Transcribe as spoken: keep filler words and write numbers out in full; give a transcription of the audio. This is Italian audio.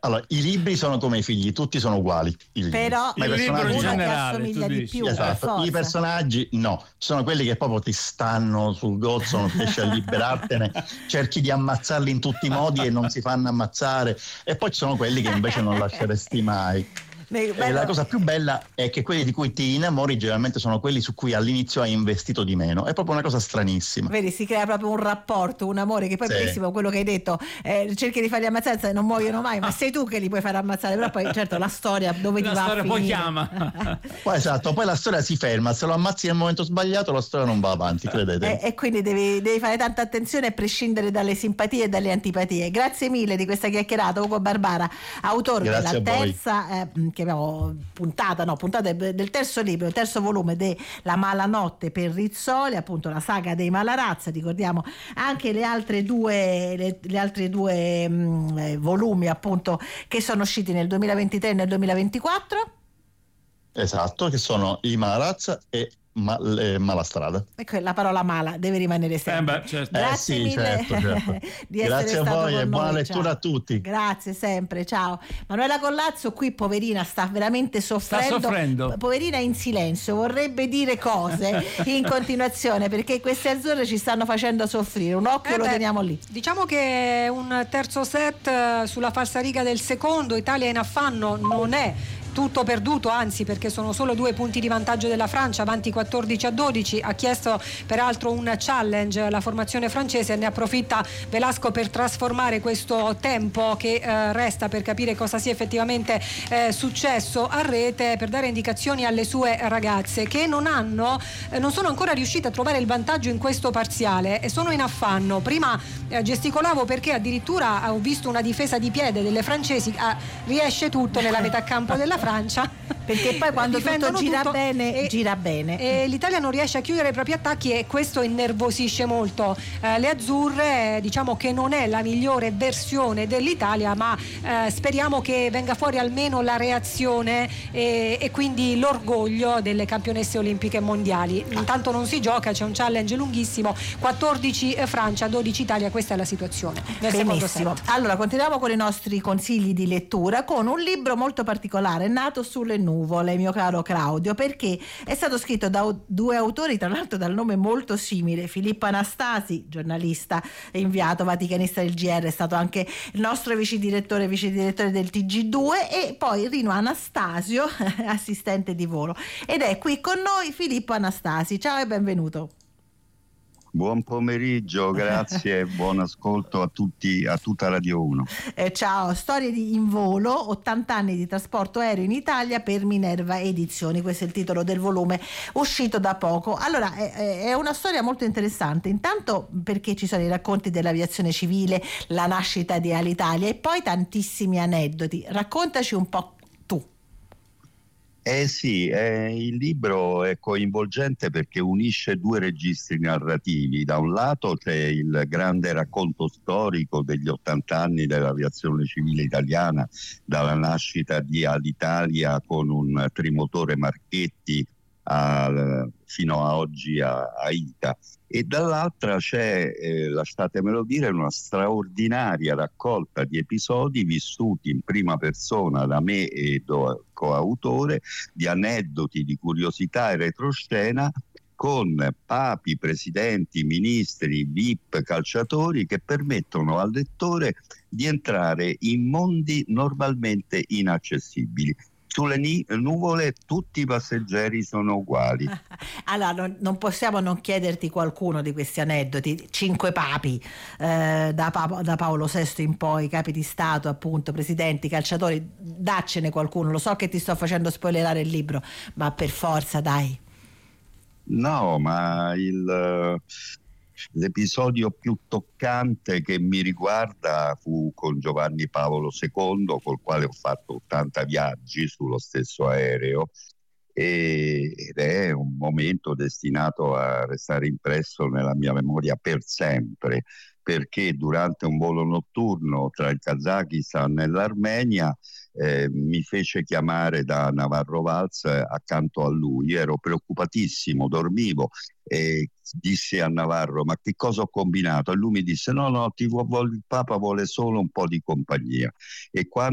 Allora, i libri sono come i figli, tutti sono uguali. Però Ma il libro in generale, assomiglia di più. Esatto. I personaggi no, ci sono quelli che proprio ti stanno sul gozzo, non riesci a liberartene, cerchi di ammazzarli in tutti i modi e non si fanno ammazzare, e poi ci sono quelli che invece non lasceresti mai. E la cosa più bella è che quelli di cui ti innamori generalmente sono quelli su cui all'inizio hai investito di meno. È proprio una cosa stranissima. Vedi, si crea proprio un rapporto, un amore, che poi sì. è bellissimo quello che hai detto, eh, cerchi di farli ammazzare e non muoiono mai, ma sei tu che li puoi fare ammazzare. Però poi certo la storia dove la ti va storia a poi finire. chiama. Poi esatto, poi la storia si ferma, se lo ammazzi nel momento sbagliato la storia non va avanti, credete. E, e quindi devi, devi fare tanta attenzione a prescindere dalle simpatie e dalle antipatie. Grazie mille di questa chiacchierata, Ugo Barbara, autore Grazie della terza eh, che abbiamo puntata, no, puntata del terzo libro, il terzo volume de La Malanotte per Rizzoli, appunto la saga dei Malarazza. Ricordiamo anche le altre due le, le altre due mh, volumi appunto che sono usciti nel duemilaventitré e nel duemilaventiquattro. Esatto, che sono i Malarazza e Ma, eh, Malastrada. Ecco, la parola mala deve rimanere sempre. Eh beh, certo. Grazie eh sì, mille certo, certo. di essere Grazie a stato voi con e buona noi. lettura Ciao. a tutti. Grazie sempre, ciao. Manuela Collazzo qui, poverina, sta veramente soffrendo. Sta soffrendo. Poverina in silenzio, vorrebbe dire cose in continuazione perché queste azzurre ci stanno facendo soffrire. Un occhio Eh lo beh, teniamo lì. Diciamo che un terzo set eh, sulla falsariga del secondo, Italia in affanno, non è tutto perduto, anzi, perché sono solo due punti di vantaggio della Francia, avanti quattordici a dodici. Ha chiesto peraltro un challenge la formazione francese, ne approfitta Velasco per trasformare questo tempo che eh, resta per capire cosa sia effettivamente eh, successo a rete, per dare indicazioni alle sue ragazze che non hanno eh, non sono ancora riuscite a trovare il vantaggio in questo parziale e sono in affanno. Prima eh, gesticolavo perché addirittura ho visto una difesa di piede delle francesi, ah, riesce tutto nella metà campo della Francia, perché poi quando tutto gira tutto bene e, gira bene e l'Italia non riesce a chiudere i propri attacchi e questo innervosisce molto eh, le azzurre. Diciamo che non è la migliore versione dell'Italia, ma eh, speriamo che venga fuori almeno la reazione e, e quindi l'orgoglio delle campionesse olimpiche mondiali. Intanto non si gioca, c'è un challenge lunghissimo, quattordici Francia, dodici Italia, questa è la situazione. Benissimo. Allora continuiamo con i nostri consigli di lettura con un libro molto particolare nato sulle nuvole, mio caro Claudio, perché è stato scritto da due autori, tra l'altro dal nome molto simile. Filippo Anastasi, giornalista e inviato vaticanista del G R, è stato anche il nostro vice direttore vice direttore del T G due, e poi Rino Anastasio, assistente di volo, ed è qui con noi Filippo Anastasi. Ciao e benvenuto. Buon pomeriggio, grazie e buon ascolto a tutti, a tutta Radio uno. Eh, ciao, storie di in volo, ottanta anni di trasporto aereo in Italia per Minerva Edizioni, questo è il titolo del volume uscito da poco. Allora, è, è una storia molto interessante, intanto perché ci sono i racconti dell'aviazione civile, la nascita di Alitalia e poi tantissimi aneddoti. Raccontaci un po' tu. Eh sì, eh, il libro è coinvolgente perché unisce due registri narrativi. Da un lato c'è il grande racconto storico degli ottanta anni dell'aviazione civile italiana, dalla nascita di Alitalia con un trimotore Marchetti a, fino a oggi a, a ITA. E dall'altra c'è, eh, lasciatemelo dire, una straordinaria raccolta di episodi vissuti in prima persona da me e do, coautore, di aneddoti, di curiosità e retroscena con papi, presidenti, ministri, V I P, calciatori, che permettono al lettore di entrare in mondi normalmente inaccessibili. Sulle ni- nuvole tutti i passeggeri sono uguali. Allora, non, non possiamo non chiederti qualcuno di questi aneddoti. Cinque papi, eh, da, pa- da Paolo sesto in poi, capi di Stato, appunto, presidenti, calciatori. Daccene qualcuno. Lo so che ti sto facendo spoilerare il libro, ma per forza, dai. No, ma il... l'episodio più toccante che mi riguarda fu con Giovanni Paolo secondo, col quale ho fatto ottanta viaggi sullo stesso aereo, e, ed è un momento destinato a restare impresso nella mia memoria per sempre, perché durante un volo notturno tra il Kazakistan e l'Armenia eh, mi fece chiamare da Navarro Valls accanto a lui. Ero preoccupatissimo, dormivo e dissi a Navarro: ma che cosa ho combinato? E lui mi disse: no no, ti vuole, il Papa vuole solo un po' di compagnia. E quando